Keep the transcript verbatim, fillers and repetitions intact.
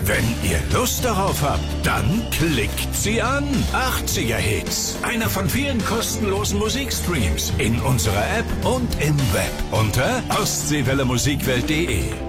Wenn ihr Lust darauf habt, dann klickt sie an. achtziger Hits. Einer von vielen kostenlosen Musikstreams in unserer App und im Web unter ostseewelle musikwelt punkt de.